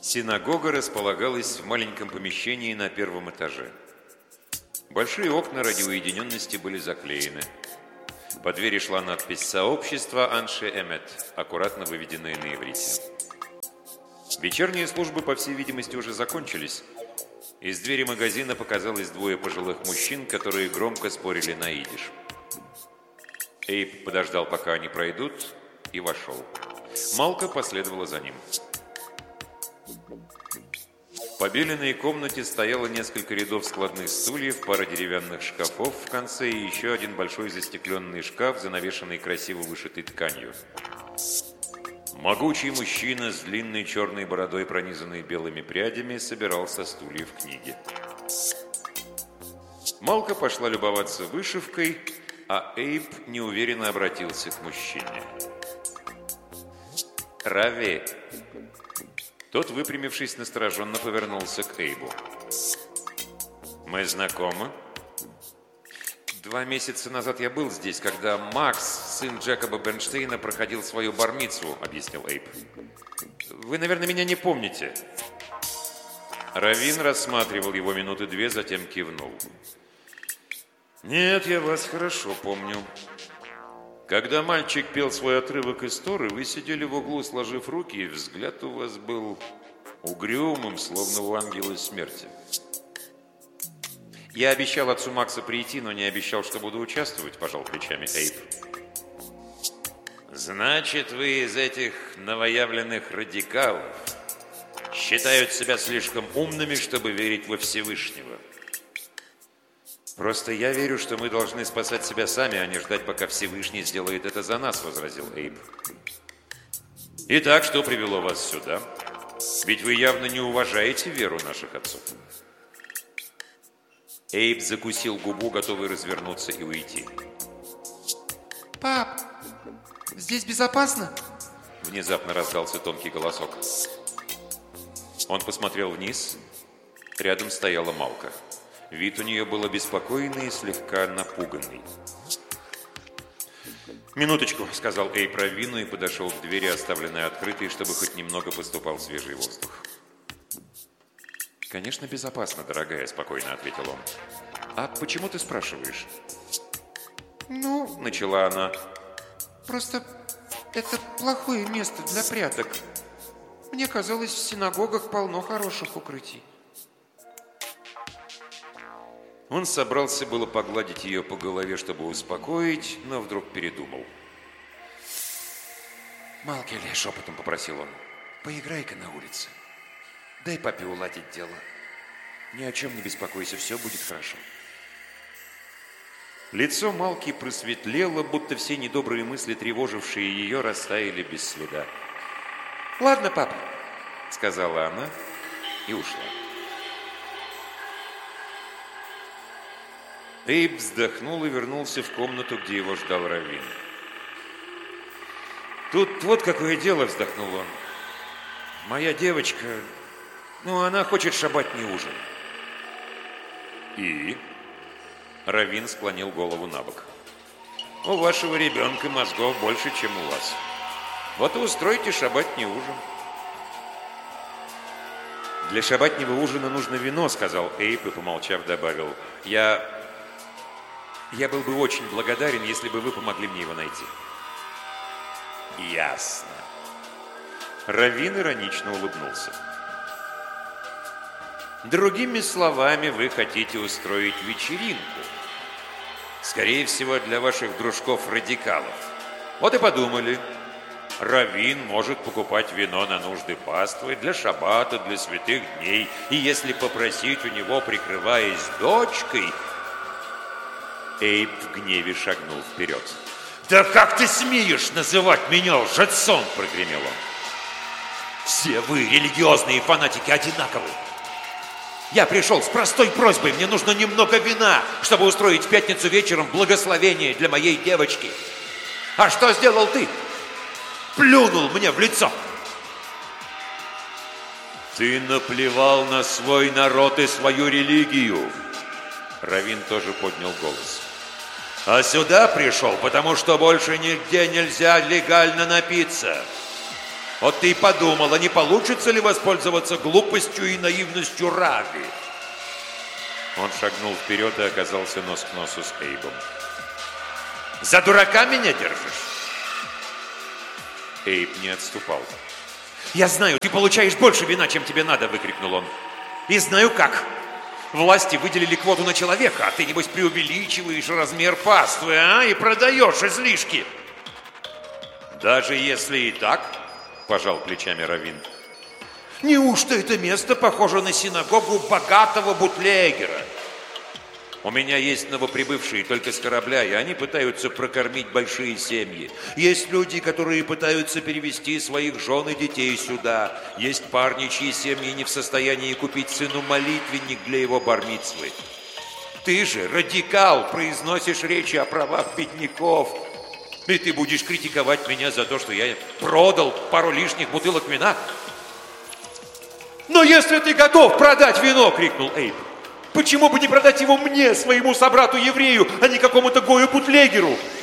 Синагога располагалась в маленьком помещении на первом этаже. Большие окна ради уединенности были заклеены. По двери шла надпись «Сообщество Анше Эмет», аккуратно выведенная на иврите. Вечерние службы, по всей видимости, уже закончились. Из двери магазина показалось двое пожилых мужчин, которые громко спорили на идиш. Эйб подождал, пока они пройдут, и вошел. Малка последовала за ним. В побеленной комнате стояло несколько рядов складных стульев, пара деревянных шкафов в конце и еще один большой застекленный шкаф, занавешенный красиво вышитой тканью. Могучий мужчина с длинной черной бородой, пронизанной белыми прядями, собирал со стульев книги. Малка пошла любоваться вышивкой, а Эйб неуверенно обратился к мужчине. «Рави!» Тот, выпрямившись, настороженно повернулся к Эйбу. «Мы знакомы?» 2 месяца назад я был здесь, когда Макс, сын Джекоба Бернштейна, проходил свою бар-мицву», — объяснил Эйб. «Вы, наверное, меня не помните». Раввин рассматривал его минуты 2, затем кивнул. «Нет, я вас хорошо помню. Когда мальчик пел свой отрывок из Торы, вы сидели в углу, сложив руки, и взгляд у вас был угрюмым, словно у ангела смерти». «Я обещал отцу Макса прийти, но не обещал, что буду участвовать», – пожал плечами Эйб. «Значит, вы из этих новоявленных радикалов считают себя слишком умными, чтобы верить во Всевышнего». «Просто я верю, что мы должны спасать себя сами, а не ждать, пока Всевышний сделает это за нас», – возразил Эйб. «Итак, что привело вас сюда? Ведь вы явно не уважаете веру наших отцов». Эйб закусил губу, готовый развернуться и уйти. «Пап, здесь безопасно?» Внезапно раздался тонкий голосок. Он посмотрел вниз. Рядом стояла Малка. Вид у нее был обеспокоенный и слегка напуганный. «Минуточку», — сказал Эйб раввину и подошел к двери, оставленной открытой, чтобы хоть немного поступал свежий воздух. «Конечно, безопасно, дорогая», — спокойно ответил он. «А почему ты спрашиваешь?» «Ну, — начала она. просто это плохое место для пряток. Мне казалось, в синагогах полно хороших укрытий». Он собрался было погладить ее по голове, чтобы успокоить, но вдруг передумал. «Малкеле», — шепотом попросил он, — «поиграй-ка на улице. Дай папе уладить дело. Ни о чем не беспокойся, все будет хорошо». Лицо Малки просветлело, будто все недобрые мысли, тревожившие ее, растаяли без следа. «Ладно, папа», — сказала она и ушла. Эйб вздохнул и вернулся в комнату, где его ждал раввин. «Тут вот какое дело», — вздохнул он. «Моя девочка, она хочет шаббатный ужин». «И?» Раввин склонил голову на бок. «У вашего ребенка мозгов больше, чем у вас. Вот и устройте шаббатный ужин». «Для шаббатного ужина нужно вино», — сказал Эйб и, помолчав, добавил. Я был бы очень благодарен, если бы вы помогли мне его найти». «Ясно». Раввин иронично улыбнулся. «Другими словами, вы хотите устроить вечеринку. Скорее всего, для ваших дружков-радикалов. Вот и подумали. Раввин может покупать вино на нужды паствы, для шаббата, для святых дней. И если попросить у него, прикрываясь дочкой...» Эйб в гневе шагнул вперед. «Да как ты смеешь называть меня лжецом?» – прогремел он. «Все вы, религиозные фанатики, одинаковы. Я пришел с простой просьбой. Мне нужно немного вина, чтобы устроить в пятницу вечером благословение для моей девочки. А что сделал ты? Плюнул мне в лицо!» «Ты наплевал на свой народ и свою религию!» Раввин тоже поднял голос. «А сюда пришел, потому что больше нигде нельзя легально напиться. Вот ты и подумал, а не получится ли воспользоваться глупостью и наивностью Рави? Он шагнул вперед и оказался нос к носу с Эйбом. За дурака меня держишь? Эйб не отступал. Я знаю, ты получаешь больше вина, чем тебе надо, выкрикнул он. И знаю как. Власти выделили квоту на человека, а ты, небось, преувеличиваешь размер паствы, и продаешь излишки. Даже если и так, пожал плечами Равин. Неужто это место похоже на синагогу богатого бутлегера? У меня есть новоприбывшие только с корабля, и они пытаются прокормить большие семьи. Есть люди, которые пытаются перевести своих жен и детей сюда. Есть парни, чьи семьи не в состоянии купить сыну молитвенник для его бар-мицвы. Ты же, радикал, произносишь речи о правах бедняков. И ты будешь критиковать меня за то, что я продал пару лишних бутылок вина? «Но если ты готов продать вино!» — крикнул Эйб. «Почему бы не продать его мне, своему собрату-еврею, а не какому-то гою-бутлегеру?